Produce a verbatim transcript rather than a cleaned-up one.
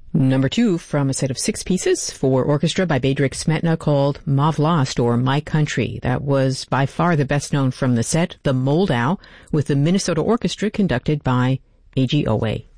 Number two, from a set of six pieces for orchestra by Bedřich Smetana called Ma Vlast, or My Country. That was by far the best known from the set, the Moldau, with the Minnesota Orchestra conducted by A G Owe.